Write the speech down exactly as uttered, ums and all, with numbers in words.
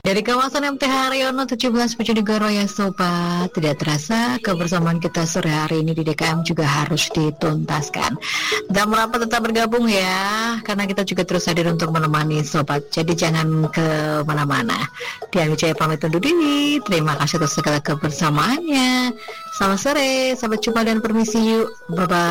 Dari kawasan M T Haryono tujuh belas Bojonegoro ya sobat. Tidak terasa kebersamaan kita sore hari ini di D K M juga harus dituntaskan. Dan merapat tetap bergabung ya, karena kita juga terus hadir untuk menemani sobat. Jadi jangan ke mana-mana. Dian Wijaya pamit undur diri. Terima kasih atas segala kebersamaannya. Selamat sore, sampai jumpa dan permisi yuk. Bye bye.